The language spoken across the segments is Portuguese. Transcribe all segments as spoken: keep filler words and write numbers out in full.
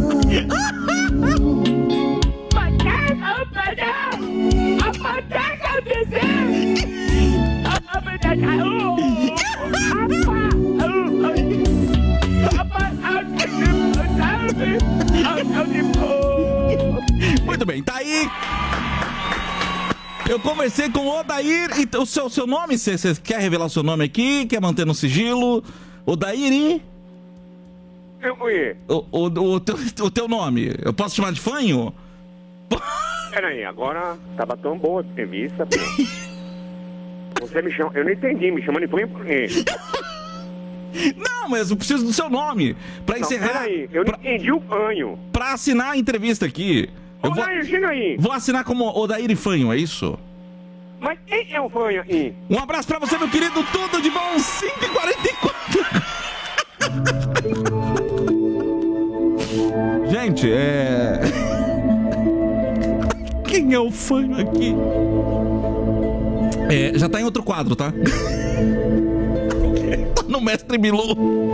Muito bem, tá aí. Eu conversei com o Odair. E o seu, seu nome, você quer revelar o seu nome aqui? Quer manter no sigilo? Odair e... O, o, o, teu, o teu nome, eu posso chamar de Fanho? Peraí, agora tava tão boa a entrevista, pô. Você me chama, eu não entendi, me chamando de Fanho por quê? Não, mas eu preciso do seu nome pra Não, encerrar. Peraí, eu não pra, entendi o Fanho. Pra assinar a entrevista aqui. Eu vou, Odair, chega aí. Vou assinar como Odair e Fanho, é isso? Mas quem é o Fanho aí? Um abraço pra você, meu querido. Tudo de bom, cinco e quarenta e quatro. Gente, é... Quem é o Fanho aqui? É, já tá em outro quadro, tá? No Mestre Bilu.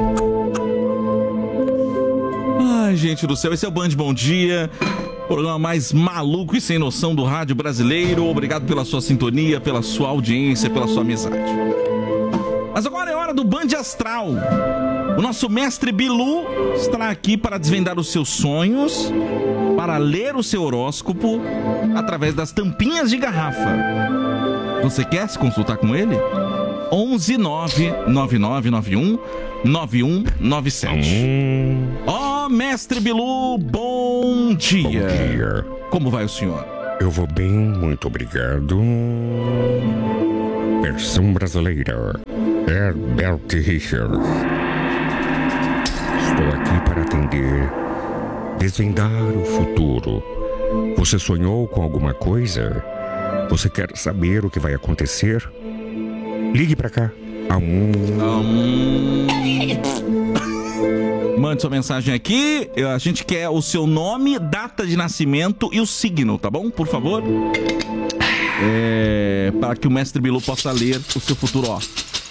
Ai, gente do céu, esse é o Band Bom Dia, programa mais maluco e sem noção do rádio brasileiro. Obrigado pela sua sintonia, pela sua audiência, pela sua amizade. Mas agora é hora do Band Astral. O nosso Mestre Bilu estará aqui para desvendar os seus sonhos, para ler o seu horóscopo através das tampinhas de garrafa. Você quer se consultar com ele? onze nove nove nove nove um nove um nove sete. Ó, oh, Mestre Bilu, bom dia. Bom dia. Como vai o senhor? Eu vou bem, muito obrigado. Versão brasileira. Herbert Richards. Estou aqui para atender, desvendar o futuro. Você sonhou com alguma coisa? Você quer saber o que vai acontecer? Ligue pra cá. Um... Um... Mande sua mensagem aqui. A gente quer o seu nome, data de nascimento e o signo, tá bom? Por favor. É... Para que o Mestre Bilu possa ler o seu futuro, ó.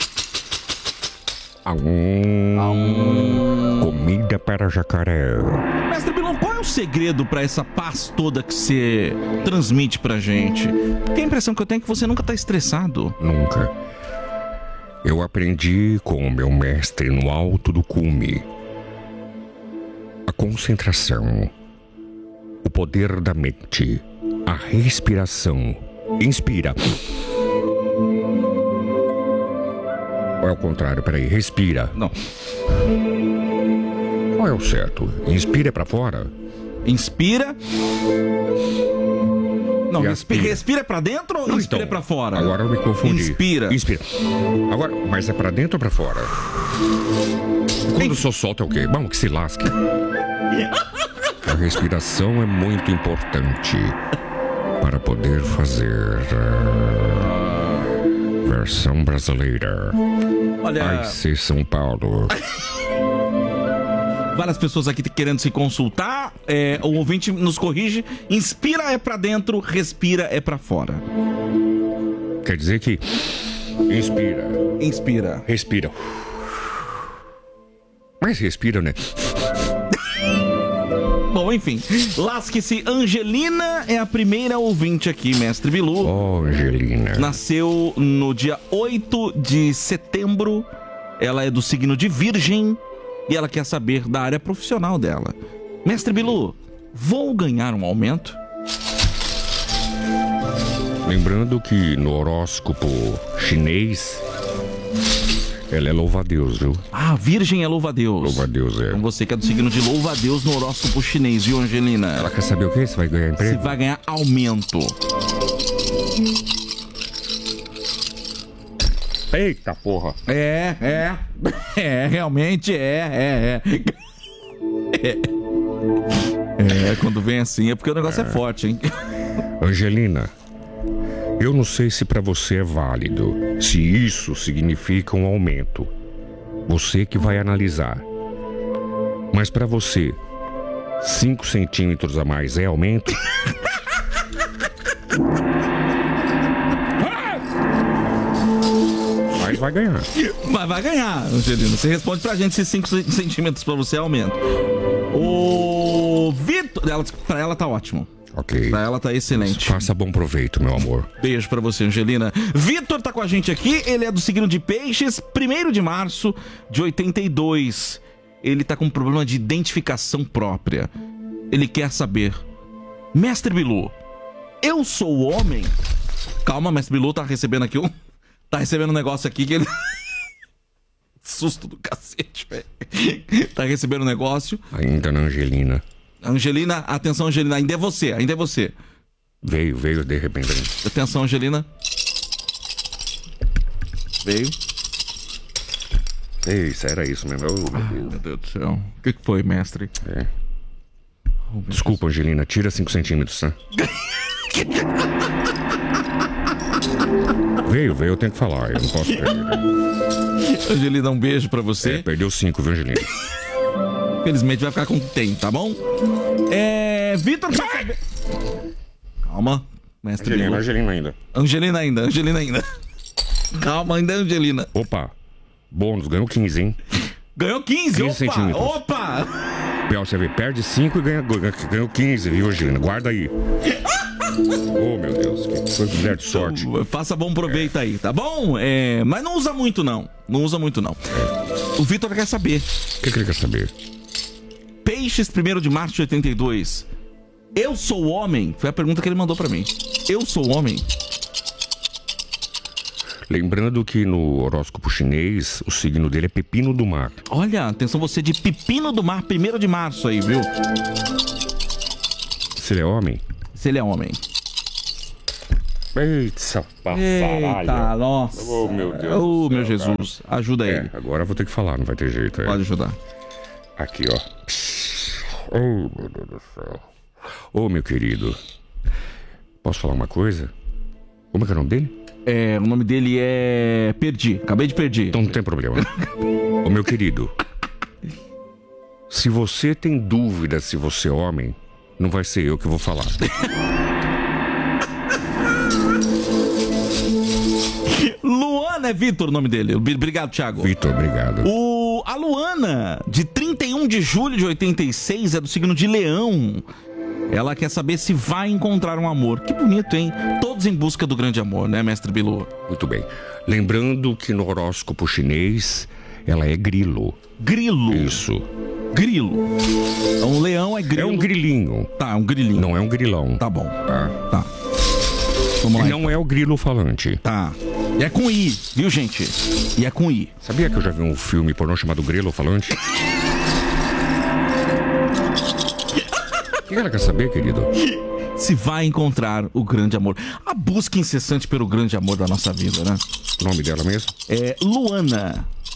Um... Um... Comida para jacaré. Mestre Bilu, qual é o segredo pra essa paz toda que você transmite pra gente? Porque a impressão que eu tenho é que você nunca tá estressado. Nunca. Eu aprendi com o meu mestre no alto do cume. A concentração, o poder da mente, a respiração. Inspira. Ou é o contrário? Peraí, respira. Não. Qual é o certo? Inspira pra fora? Inspira. Não, E respira, aspira. respira pra dentro ou Não, inspira então, pra fora? Agora eu me confundi. Inspira. Inspira. Agora, mas é pra dentro ou pra fora? Quando só solta é o quê? Bom, que se lasque. A respiração é muito importante para poder fazer a versão brasileira. Olha... Ai, ser São Paulo. Várias pessoas aqui querendo se consultar. É, o ouvinte nos corrige. Inspira é pra dentro, respira é pra fora. Quer dizer que inspira. Inspira. Respira. Mas respira, né? Bom, enfim. Lasque-se. Angelina é a primeira ouvinte aqui, Mestre Bilu. Oh, Angelina. Nasceu no dia oito de setembro. Ela é do signo de Virgem. E ela quer saber da área profissional dela. Mestre Bilu, vou ganhar um aumento? Lembrando que no horóscopo chinês, ela é louva-a-Deus, viu? Ah, Virgem é louva-a-Deus. Louva-a-Deus, é. Então você que é do signo de louva-a-Deus no horóscopo chinês, viu, Angelina? Ela quer saber o quê? Você vai ganhar emprego? Você vai ganhar aumento. Eita porra! É, é. É, realmente é, é, é. É, é quando vem assim é porque o negócio é, é forte, hein? Angelina, eu não sei se pra você é válido, se isso significa um aumento. Você que vai analisar. Mas pra você, cinco centímetros a mais é aumento? Mas vai ganhar. Mas vai ganhar, Angelina. Você responde pra gente se cinco centímetros pra você é aumento. O Ela, pra ela tá ótimo. Ok. Pra ela tá excelente. Faça bom proveito, meu amor. Beijo pra você, Angelina. Vitor tá com a gente aqui, ele é do signo de Peixes, primeiro de março de oitenta e dois. Ele tá com um problema de identificação própria. Ele quer saber, Mestre Bilu, eu sou homem? Calma, Mestre Bilu tá recebendo aqui um... Tá recebendo um negócio aqui que ele... Susto do cacete, velho. Tá recebendo um negócio. Ainda na Angelina. Angelina, atenção, Angelina, ainda é você, ainda é você. Veio, veio de repente. Atenção, Angelina. Veio. Isso, era isso mesmo. Oh, meu Ai, Deus. meu Deus do céu. O que que foi, mestre? É. Desculpa, Angelina, tira cinco centímetros, tá? Veio, veio, eu tenho que falar, eu não posso perder. Angelina, um beijo pra você. É, perdeu cinco, viu, Angelina? Felizmente vai ficar com o que tem, tá bom? É... Vitor... Calma, mestre Angelina, Bilu. Angelina ainda. Angelina ainda, Angelina ainda. Calma, ainda é Angelina. Opa, bônus, ganhou quinze, hein? Ganhou quinze, quinze opa, centímetros. opa. Pior, você vê, perde cinco e ganha, ganha, ganhou quinze, viu, Angelina? Guarda aí. Oh, meu Deus, que coisa mulher de sorte. Faça bom proveito aí, tá bom? É... Mas não usa muito, não. Não usa muito, não. É. O Vitor quer saber. O que, que ele quer saber? Peixes, primeiro de março de oitenta e dois. Eu sou homem? Foi a pergunta que ele mandou pra mim. Eu sou homem? Lembrando que no horóscopo chinês, o signo dele é pepino do mar. Olha, atenção você de pepino do mar, primeiro de março aí, viu? Se ele é homem? Se ele é homem. Eita, Eita, nossa. Oh, meu Deus. Oh, do céu, meu Jesus. cara. Ajuda É, ele. agora eu vou ter que falar, não vai ter jeito. É. Pode ajudar. Aqui, ó. Oh, meu Deus do céu. Ô, oh, meu querido. Posso falar uma coisa? Como é que é o nome dele? É, o nome dele é... Perdi, acabei de perder. Então não tem problema. Ô, meu querido. Se você tem dúvida se você é homem, não vai ser eu que vou falar. Luana é Vitor o nome dele. Obrigado, Thiago. Vitor, obrigado. O... A Luana, de trinta e um de julho de oitenta e seis, é do signo de Leão. Ela quer saber se vai encontrar um amor. Que bonito, hein? Todos em busca do grande amor, né, mestre Bilu? Muito bem. Lembrando que no horóscopo chinês, ela é grilo. Grilo. Isso. Grilo. Então, o leão é grilo. É um grilinho. Tá, é um grilinho. Não é um grilão. Tá bom. Tá. Tá. Vamos lá. E não é o grilo falante. Tá. E é com I, viu, gente? E é com I. Sabia que eu já vi um filme pornô chamado Grilo Falante? O que ela quer saber, querido? Se vai encontrar o grande amor. A busca incessante pelo grande amor da nossa vida, né? O nome dela mesmo? É Luana.